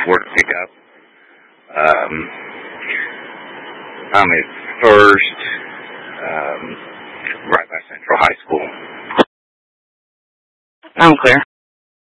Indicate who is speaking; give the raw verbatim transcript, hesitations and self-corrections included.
Speaker 1: work pickup. Um, I'm at First, um, right by Central High School.
Speaker 2: I'm clear.